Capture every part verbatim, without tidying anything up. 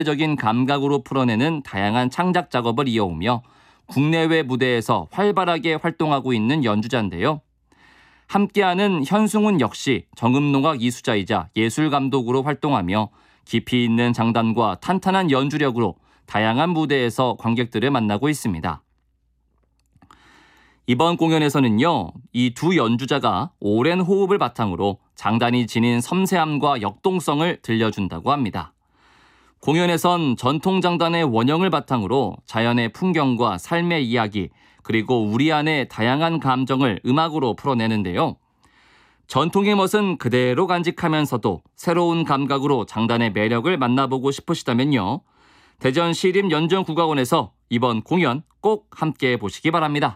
적인 감각으로 풀어내는 다양한 창작 작업을 이어오며 국내외 무대에서 활발하게 활동하고 있는 연주자인데요. 함께하는 현승훈 역시 정음농악 이수자이자 예술감독으로 활동하며 깊이 있는 장단과 탄탄한 연주력으로 다양한 무대에서 관객들을 만나고 있습니다. 이번 공연에서는요, 이 두 연주자가 오랜 호흡을 바탕으로 장단이 지닌 섬세함과 역동성을 들려준다고 합니다. 공연에선 전통장단의 원형을 바탕으로 자연의 풍경과 삶의 이야기, 그리고 우리 안의 다양한 감정을 음악으로 풀어내는데요. 전통의 멋은 그대로 간직하면서도 새로운 감각으로 장단의 매력을 만나보고 싶으시다면요. 대전 시립연정국악원에서 이번 공연 꼭 함께해 보시기 바랍니다.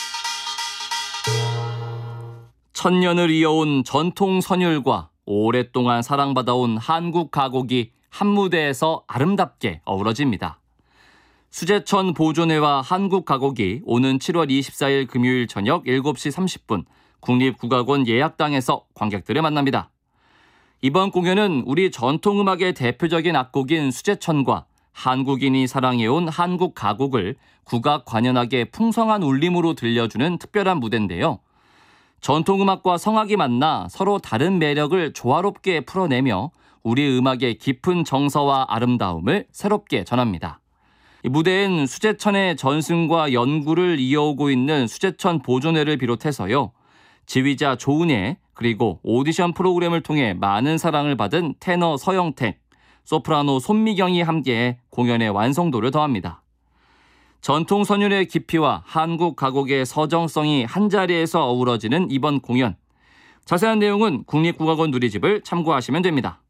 천년을 이어온 전통 선율과 오랫동안 사랑받아온 한국 가곡이 한 무대에서 아름답게 어우러집니다. 수제천 보존회와 한국 가곡이 오는 칠월 이십사일 금요일 저녁 일곱 시 삼십 분 국립국악원 예약당에서 관객들을 만납니다. 이번 공연은 우리 전통음악의 대표적인 악곡인 수제천과 한국인이 사랑해온 한국 가곡을 국악 관현악의 풍성한 울림으로 들려주는 특별한 무대인데요. 전통음악과 성악이 만나 서로 다른 매력을 조화롭게 풀어내며 우리 음악의 깊은 정서와 아름다움을 새롭게 전합니다. 이 무대엔 수제천의 전승과 연구를 이어오고 있는 수제천 보존회를 비롯해서요. 지휘자 조은혜, 그리고 오디션 프로그램을 통해 많은 사랑을 받은 테너 서영택, 소프라노 손미경이 함께해 공연의 완성도를 더합니다. 전통 선율의 깊이와 한국 가곡의 서정성이 한자리에서 어우러지는 이번 공연. 자세한 내용은 국립국악원 누리집을 참고하시면 됩니다.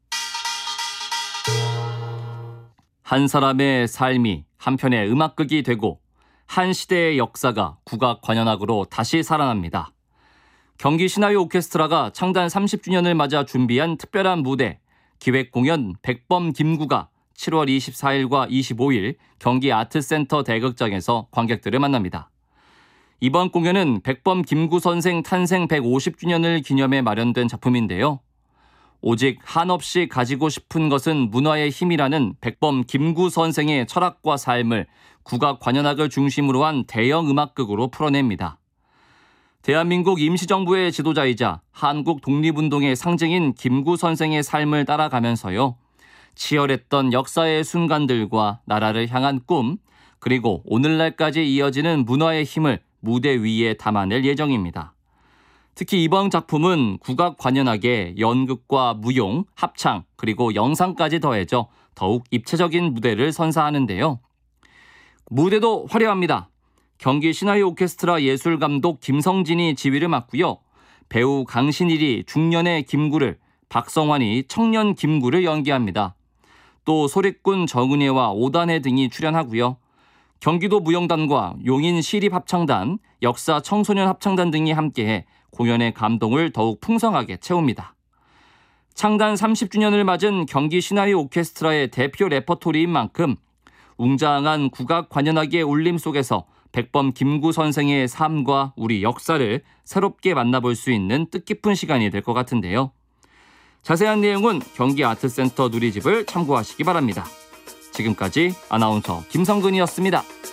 한 사람의 삶이 한편의 음악극이 되고 한 시대의 역사가 국악 관현악으로 다시 살아납니다. 경기 신화유 오케스트라가 창단 삼십 주년을 맞아 준비한 특별한 무대, 기획공연 백범 김구가 칠월 이십사일과 이십오일 경기 아트센터 대극장에서 관객들을 만납니다. 이번 공연은 백범 김구 선생 탄생 백오십 주년을 기념해 마련된 작품인데요. 오직 한없이 가지고 싶은 것은 문화의 힘이라는 백범 김구 선생의 철학과 삶을 국악 관현악을 중심으로 한 대형 음악극으로 풀어냅니다. 대한민국 임시정부의 지도자이자 한국 독립운동의 상징인 김구 선생의 삶을 따라가면서요. 치열했던 역사의 순간들과 나라를 향한 꿈, 그리고 오늘날까지 이어지는 문화의 힘을 무대 위에 담아낼 예정입니다. 특히 이번 작품은 국악 관현악에 연극과 무용, 합창, 그리고 영상까지 더해져 더욱 입체적인 무대를 선사하는데요. 무대도 화려합니다. 경기 신화유 오케스트라 예술감독 김성진이 지휘를 맡고요. 배우 강신일이 중년의 김구를, 박성환이 청년 김구를 연기합니다. 또 소리꾼 정은혜와 오단혜 등이 출연하고요. 경기도 무용단과 용인 시립합창단, 역사 청소년 합창단 등이 함께해 공연의 감동을 더욱 풍성하게 채웁니다. 창단 삼십 주년을 맞은 경기 신화유 오케스트라의 대표 레퍼토리인 만큼 웅장한 국악 관현악의 울림 속에서 백범 김구 선생의 삶과 우리 역사를 새롭게 만나볼 수 있는 뜻깊은 시간이 될 것 같은데요. 자세한 내용은 경기 아트센터 누리집을 참고하시기 바랍니다. 지금까지 아나운서 김성근이었습니다.